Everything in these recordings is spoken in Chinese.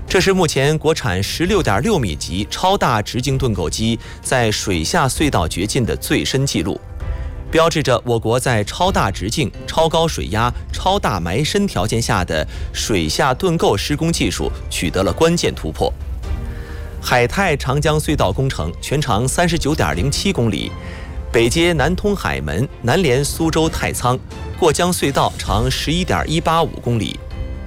这是目前国产16.6米级超大直径盾构机在水下隧道掘进的最深纪录，标志着我国在超大直径、超高水压、超大埋深条件下的水下盾构施工技术取得了关键突破。海泰长江隧道工程全长39.07公里，北接南通海门，南连苏州太仓，过江隧道长11.185公里。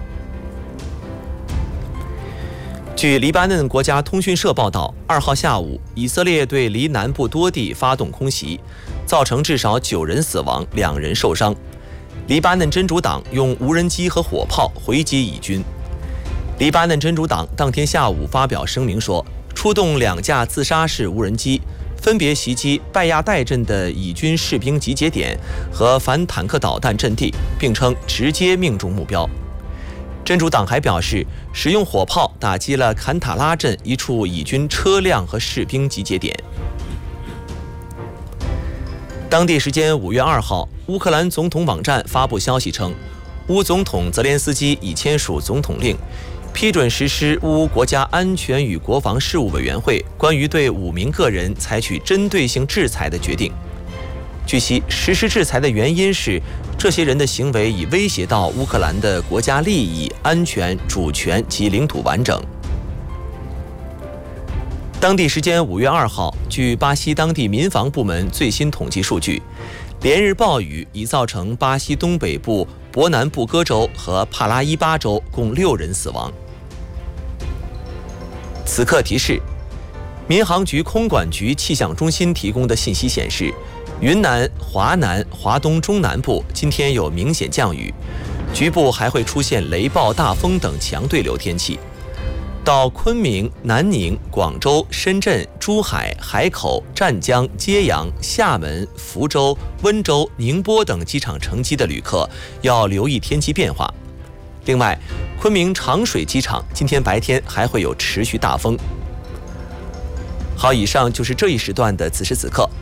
据黎巴嫩国家通讯社报道，2号下午，以色列对黎南部多地发动空袭，造成至少9人死亡，2人受伤。黎巴嫩真主党用无人机和火炮回击以军。黎巴嫩真主党当天下午发表声明说，出动2架自杀式无人机，分别袭击拜亚代镇的以军士兵集结点和反坦克导弹阵地，并称直接命中目标。真主党还表示，使用火炮打击了坎塔拉镇一处以军车辆和士兵集结点。当地时间5月2号，乌克兰总统网站发布消息称，乌总统泽连斯基已签署总统令，批准实施乌国家安全与国防事务委员会关于对5名个人采取针对性制裁的决定。据悉，实施制裁的原因是这些人的行为已威胁到乌克兰的国家利益、安全、主权及领土完整。当地时间5月2号，据巴西当地民防部门最新统计数据，连日暴雨已造成巴西东北部伯南布哥州和帕拉伊巴州共6人死亡。此刻提示：民航局空管局气象中心提供的信息显示，云南、华南、华东中南部今天有明显降雨，局部还会出现雷暴、大风等强对流天气。到昆明、南宁、广州、深圳、珠海、海口、湛江、揭阳、厦门、福州、温州、宁波等机场乘机的旅客要留意天气变化。另外，昆明长水机场今天白天还会有持续大风。好，以上就是这一时段的此时此刻。